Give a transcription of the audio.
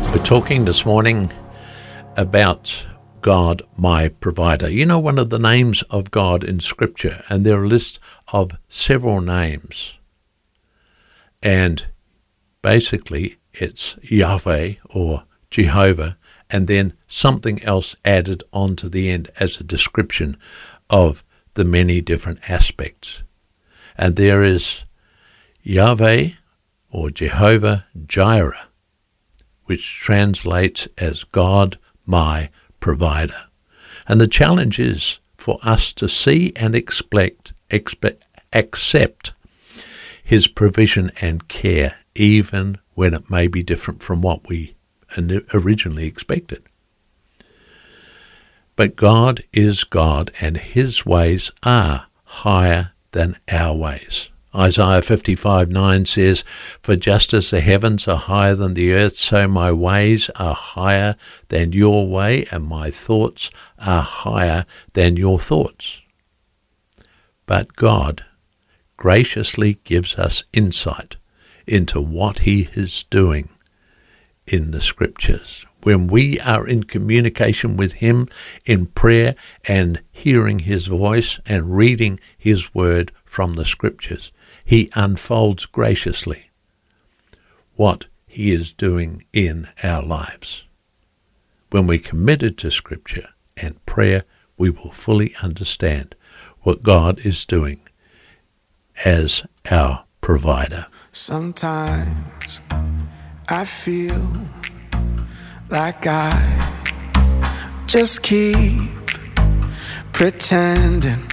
We're talking this morning about God, my provider. You know, one of the names of God in Scripture, and there are a list of several names. And basically, it's Yahweh or Jehovah, and then something else added onto the end as a description of the many different aspects. And there is Yahweh or Jehovah Jireh, which translates as God, my provider. And the challenge is for us to see and accept his provision and care, even when it may be different from what we originally expected. But God is God, and his ways are higher than our ways. Isaiah 55:9 says, "For just as the heavens are higher than the earth, so my ways are higher than your way, and my thoughts are higher than your thoughts." But God graciously gives us insight into what he is doing in the Scriptures. When we are in communication with him in prayer and hearing his voice and reading his word from the Scriptures, he unfolds graciously what he is doing in our lives. When we're committed to Scripture and prayer, we will fully understand what God is doing as our provider. Sometimes I feel like I just keep pretending